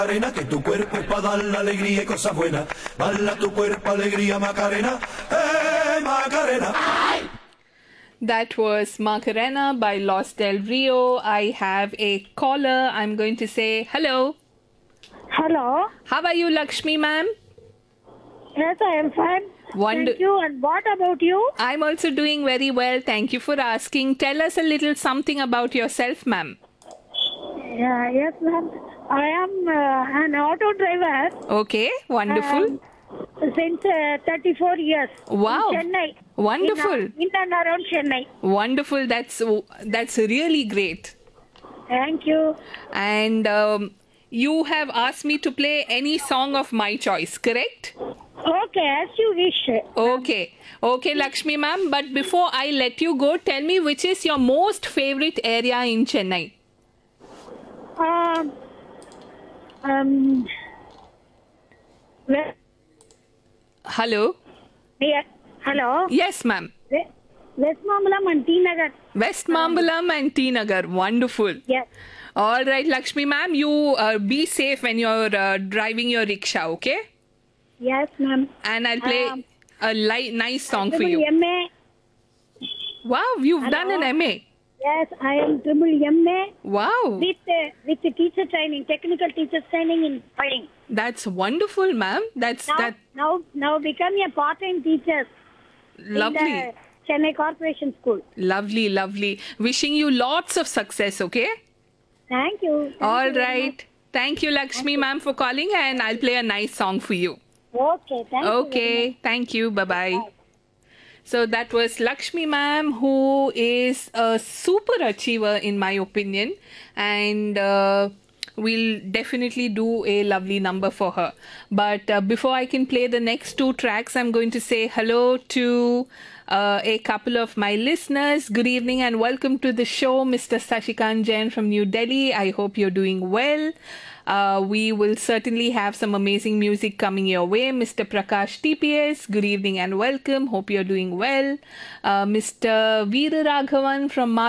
Macarena, que tu cuerpo es para dar la alegría y cosas buenas. Bala tu cuerpo, alegría, Macarena. Macarena. That was Macarena by Los Del Rio. I have a caller. I'm going to say hello. Hello. How are you, Lakshmi ma'am? Yes, I am fine. Thank you. And what about you? I'm also doing very well. Thank you for asking. Tell us a little something about yourself, ma'am. Yes, ma'am. I am an auto driver. Okay, wonderful. Since 34 years. Wow. In Chennai. Wonderful. In and around Chennai. Wonderful. That's really great. Thank you. And you have asked me to play any song of my choice, correct? Okay, as you wish. Okay, Lakshmi ma'am. But before I let you go, tell me which is your most favorite area in Chennai? Hello? Yeah. Hello? Yes, ma'am. Westmambalam and T Nagar. Westmambalam and T Nagar. Wonderful. Yes. All right, Lakshmi ma'am. You be safe when you're driving your rickshaw, okay? Yes, ma'am. And I'll play a nice song for you. MA. Wow, you've done an MA. Yes, I am triple MA. Wow. With teacher training, technical teacher training in filing. That's wonderful, ma'am. Now become a part-time teacher. Lovely. In the Chennai Corporation School. Lovely, lovely. Wishing you lots of success, okay? Thank you. All right. Thank you, Lakshmi ma'am, for calling, and I'll play a nice song for you. Okay, thank you. Okay, thank you. Bye-bye. Bye. So that was Lakshmi ma'am, who is a super achiever in my opinion, and we'll definitely do a lovely number for her. But before I can play the next two tracks, I'm going to say hello to a couple of my listeners. Good evening and welcome to the show, Mr. Sashikant Jain from New Delhi. I hope you're doing well. We will certainly have some amazing music coming your way. Mr. Prakash TPS, good evening and welcome. Hope you're doing well. Mr. Veera Raghavan from